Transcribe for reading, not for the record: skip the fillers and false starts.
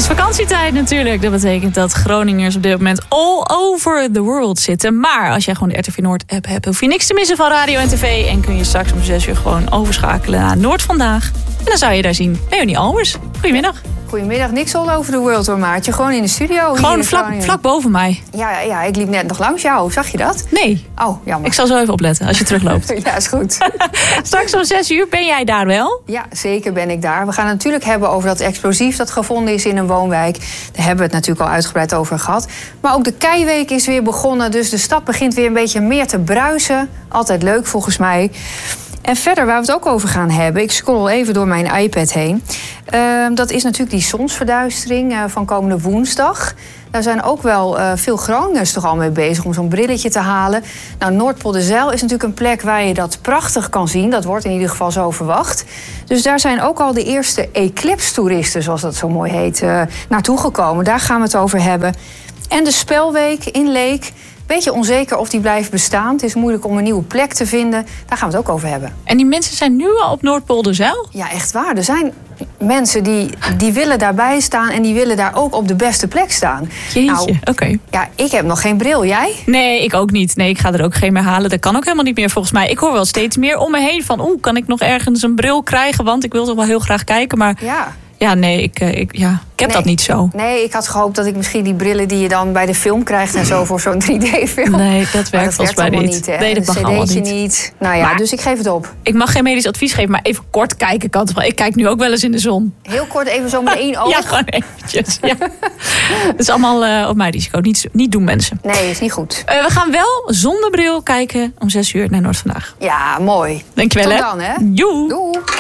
is vakantietijd natuurlijk. Dat betekent dat Groningers op dit moment all over the world zitten. Maar als jij gewoon de RTV Noord app hebt, hoef je niks te missen van radio en tv. En kun je straks om 6 uur gewoon overschakelen naar Noord Vandaag. En dan zou je daar zien Leonie Albers. Goedemiddag. Goedemiddag, niks all over the world hoor, Maartje. Gewoon in de studio. Gewoon vlak boven mij. Ja, ik liep net nog langs jou. Zag je dat? Nee. Oh, jammer. Ik zal zo even opletten als je terugloopt. Ja, is goed. Straks om 6 uur ben jij daar wel? Ja, zeker ben ik daar. We gaan het natuurlijk hebben over dat explosief dat gevonden is in een woonwijk. Daar hebben we het natuurlijk al uitgebreid over gehad. Maar ook de Keiweek is weer begonnen. Dus de stad begint weer een beetje meer te bruisen. Altijd leuk volgens mij. En verder, waar we het ook over gaan hebben... ik scroll even door mijn iPad heen... dat is natuurlijk die zonsverduistering van komende woensdag. Daar zijn ook wel veel Groningers toch al mee bezig om zo'n brilletje te halen. Nou, Noordpolderzijl is natuurlijk een plek waar je dat prachtig kan zien. Dat wordt in ieder geval zo verwacht. Dus daar zijn ook al de eerste eclipse-toeristen, zoals dat zo mooi heet, naartoe gekomen. Daar gaan we het over hebben. En de Spelweek in Leek... beetje onzeker of die blijft bestaan. Het is moeilijk om een nieuwe plek te vinden. Daar gaan we het ook over hebben. En die mensen zijn nu al op Noordpolderzijl? Ja, echt waar. Er zijn mensen die willen daarbij staan... en die willen daar ook op de beste plek staan. Jeetje, oké. Ja, ik heb nog geen bril. Jij? Nee, ik ook niet. Nee, ik ga er ook geen meer halen. Dat kan ook helemaal niet meer volgens mij. Ik hoor wel steeds meer om me heen van... kan ik nog ergens een bril krijgen? Want ik wil toch wel heel graag kijken, maar... Ja, nee, ik heb dat niet zo. Nee, ik had gehoopt dat ik misschien die brillen die je dan bij de film krijgt en zo voor zo'n 3D-film. Nee, dat werkt volgens mij niet. Nee, dat mag allemaal niet. Nou ja, maar, dus ik geef het op. Ik mag geen medisch advies geven, maar even kort kijken kan toch wel. Ik kijk nu ook wel eens in de zon. Heel kort even zo met 1 oog. Ja, gewoon eventjes. Ja. Dat is allemaal op mijn risico. Niet doen mensen. Nee, is niet goed. We gaan wel zonder bril kijken om 6 uur naar Noord Vandaag. Ja, mooi. Dankjewel. Tot dan, hè. Joe. Doei.